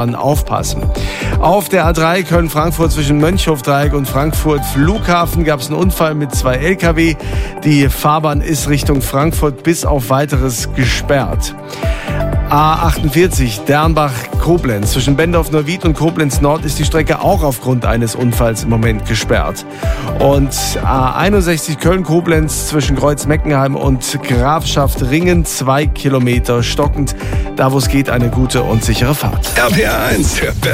Aufpassen. Auf der A3 Köln-Frankfurt zwischen Mönchhofdreieck und Frankfurt Flughafen gab es einen Unfall mit 2 LKW. Die Fahrbahn ist Richtung Frankfurt bis auf Weiteres gesperrt. A48 Dernbach-Koblenz. Zwischen Bendorf-Neuwied und Koblenz-Nord ist die Strecke auch aufgrund eines Unfalls im Moment gesperrt. Und A61 Köln-Koblenz zwischen Kreuz-Meckenheim und Grafschaft Ringen 2 Kilometer stockend. Da wo es geht, eine gute und sichere Fahrt. RPR 1.